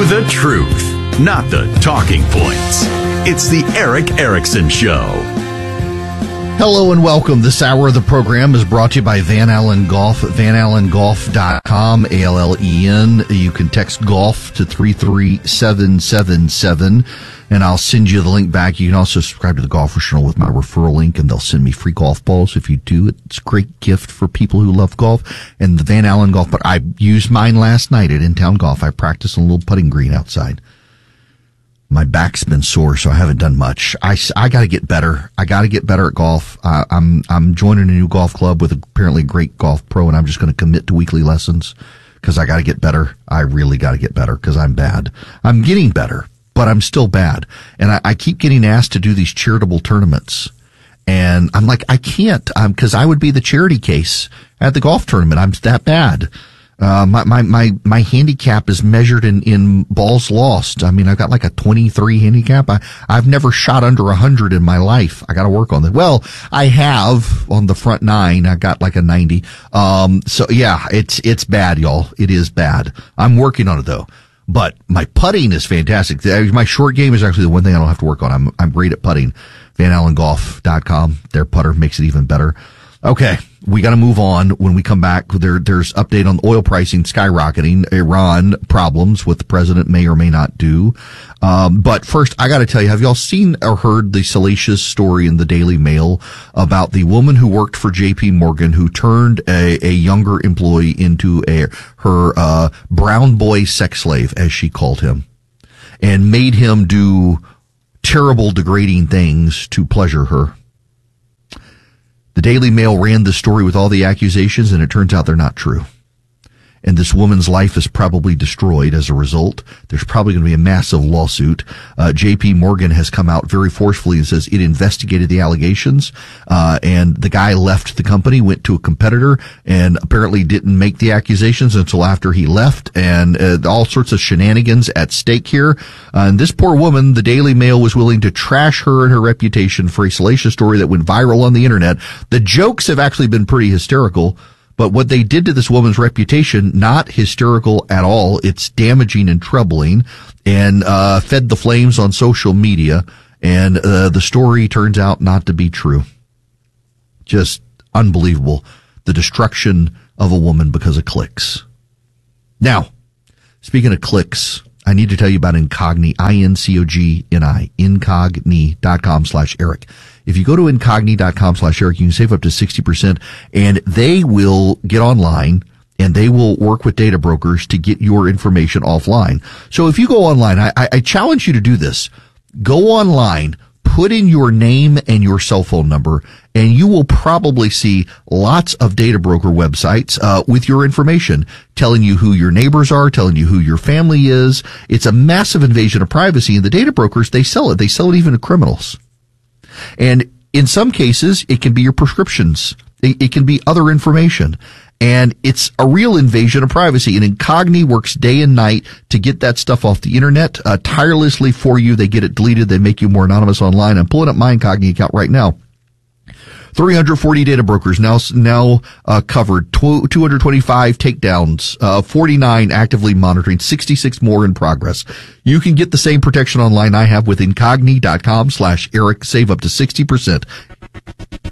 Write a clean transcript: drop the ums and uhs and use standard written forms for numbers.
you the truth, not the talking points. It's the Erick Erickson Show. Hello and welcome. This hour of the program is brought to you by Van Allen Golf, vanallengolf.com, ALLEN. You can text golf to 33777, and I'll send you the link back. You can also subscribe to the Golfers Journal with my referral link, and they'll send me free golf balls if you do. It's a great gift for people who love golf. And the Van Allen Golf, but I used mine last night at In-Town Golf. I practiced on a little putting green outside. My back's been sore, so I haven't done much. I got to get better. I got to get better at golf. I'm joining a new golf club with apparently a great golf pro, and I'm just going to commit to weekly lessons because I got to get better. I really got to get better because I'm bad. I'm getting better, but I'm still bad. And I keep getting asked to do these charitable tournaments. And I'm like, I can't, because I would be the charity case at the golf tournament. I'm that bad. My handicap is measured in balls lost. I mean, I've got like a 23 handicap. I've never shot under 100 in my life. I got to work on that. Well, I have on the front nine. I got like a 90. So yeah, it's bad, y'all. It is bad. I'm working on it though. But my putting is fantastic. My short game is actually the one thing I don't have to work on. I'm great at putting. vanallengolf.com. Their putter makes it even better. Okay, we got to move on. When we come back, there's update on oil pricing skyrocketing, Iran problems, what the president may or may not do. But first, I got to tell you, have y'all seen or heard the salacious story in the Daily Mail about the woman who worked for J.P. Morgan who turned a younger employee into her brown boy sex slave, as she called him, and made him do terrible, degrading things to pleasure her? The Daily Mail ran the story with all the accusations, and it turns out they're not true. And this woman's life is probably destroyed as a result. There's probably going to be a massive lawsuit. J.P. Morgan has come out very forcefully and says it investigated the allegations, and the guy left the company, went to a competitor, and apparently didn't make the accusations until after he left, and all sorts of shenanigans at stake here. And this poor woman, the Daily Mail was willing to trash her and her reputation for a salacious story that went viral on the internet. The jokes have actually been pretty hysterical. But what they did to this woman's reputation, not hysterical at all. It's damaging and troubling, and fed the flames on social media. And the story turns out not to be true. Just unbelievable. The destruction of a woman because of clicks. Now, speaking of clicks, I need to tell you about Incogni, INCOGNI, incogni.com/Eric. If you go to incogni.com/Eric, you can save up to 60%, and they will get online and they will work with data brokers to get your information offline. So if you go online, I challenge you to do this. Go online, put in your name and your cell phone number, and you will probably see lots of data broker websites with your information, telling you who your neighbors are, telling you who your family is. It's a massive invasion of privacy, and the data brokers, they sell it. They sell it even to criminals. And in some cases, it can be your prescriptions. It can be other information. And it's a real invasion of privacy. And Incogni works day and night to get that stuff off the internet, tirelessly for you. They get it deleted. They make you more anonymous online. I'm pulling up my Incogni account right now. 340 data brokers now covered, 225 takedowns, 49 actively monitoring, 66 more in progress. You can get the same protection online I have with incogni.com/Eric. Save up to 60%.